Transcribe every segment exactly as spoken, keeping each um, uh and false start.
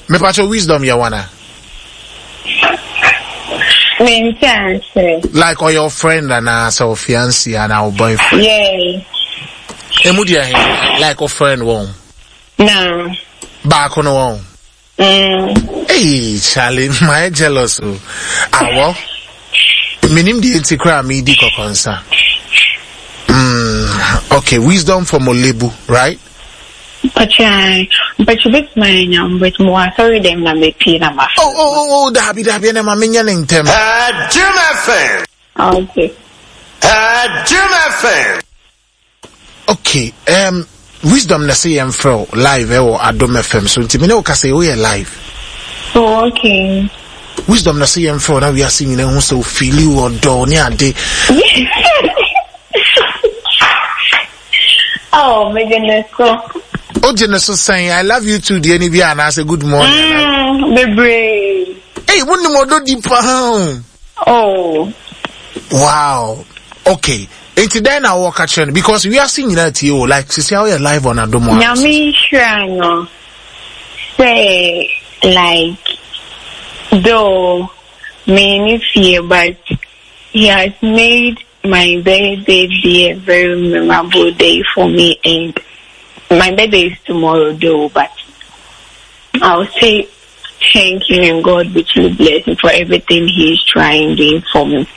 Me pacho wisdom ya wana. Me fiancé. Like or your friend and as our fiancé and our boyfriend. Yeah. Emudia like a friend won. No. Back on the wall. Mm. Hey, Charlie, my jealous. Ah, well. Minim di intikra mi di kokonsa. Mm, okay, wisdom from Olebu, right? But I, but you bet my name, but more sorry them na me pina ma. Oh, oh, oh, oh, dabi, dabi, na maminya ning-tem. Ah, Jim F M. Okay. Ah, Jim F M. Okay, um, wisdom na say I'm from live eh, or Adom F M. So, nti o kase we live. Oh, okay. Wisdom na say I'm from. Now we are singing. Who so feel you or do ni ade. Oh my goodness. Oh, Genesis saying I love you too. The N B A and I say good morning. Mm, baby. Hey, one more do deep. Oh. Wow. Okay. It's then I walk at you because we are singing that you like to see how you're live on Adom. Now me sure no. Say like though many fear, but he has made my birthday be a very memorable day for me, and my birthday is tomorrow though, but I'll say thank you and God richly bless him for everything he is trying doing for me.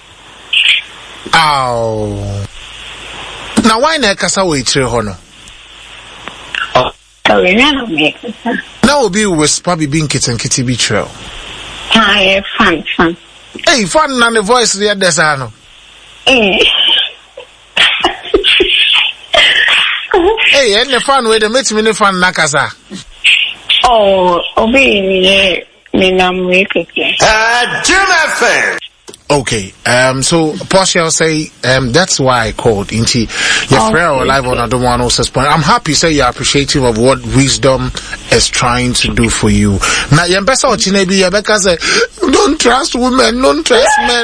Ow. Now why na kasa we tire hono? Oh, sorry, na me kasa. Now will be whisper be being kitten kitty be trail. Ah, fun, fun. Hey, fun na the voice the desano. Eh. Hey, and the fun way the meet me fun na kasa. Oh, obi me me na me keke. Ah, Jim F M. Okay, um, so Portia will say, um, that's why I called Inti. Your Okay. friend live on Adom one oh six point. I'm happy say you're appreciative of what wisdom is trying to do for you. Now, your best out in Rebecca say, don't trust women, don't trust men.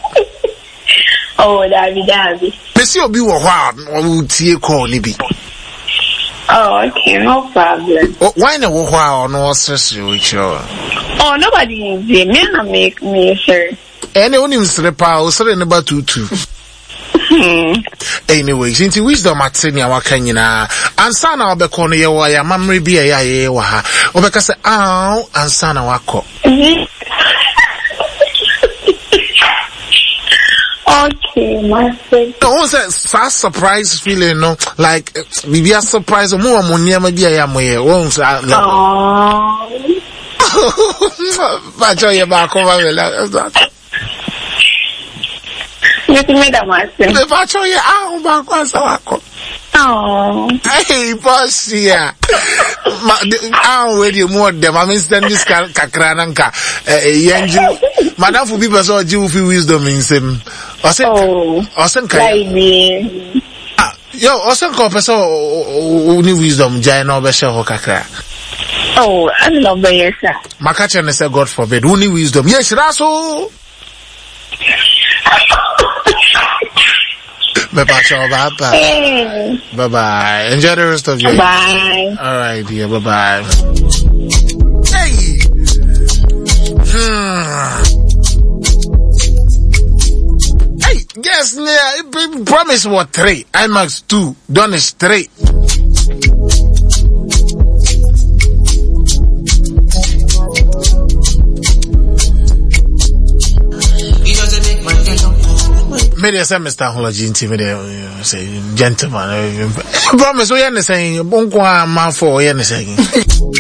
Oh, Davi, Davi. Messi will be a while or tie call Nibi. Oh, okay, no problem. Why no while no stress you with your Oh, nobody is here. Me na make me sure. any only Mr. or sorry about two two. Anyway, since wisdom at senior wakanyina, and sana obekone ye wa ya mamre bi ya ye wa ha. Obeka say ah and sana wako. Okay, my friend. No, say surprise feeling no like we are surprised mo mo niam bi ya mo ye. Won say Oh. Ba jo ye ba ko ba la. You made a master. Me ba cho ye ah ba ko sa wako. Oh. Hey, boss, yeah. Ah, where you more them? I mean, stand this kakrananka. Yanju, Madame for people so you feel wisdom in him. Oh. Osen Kai. Ah, yo, Osen ko peso uni wisdom jai no be share kakra. Oh, I love the yes, sir. Makacha ne say God forbid uni wisdom. Yes, raso. Bye bye. Hey. Bye bye. Enjoy the rest of your Bye. All right, dear. Bye bye. Hey. Hmm. Hey, yes, yeah. Promise what three? I max two. Done is three. Maybe I say Mister Hology intimidate say gentleman. Promise we are saying, "Bonko am for we are saying."